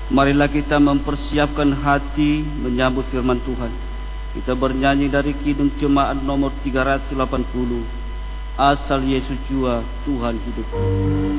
Marilah kita mempersiapkan hati menyambut firman Tuhan. Kita bernyanyi dari Kidung Jemaat nomor 380, Asal Yesus Jua Tuhan hidup.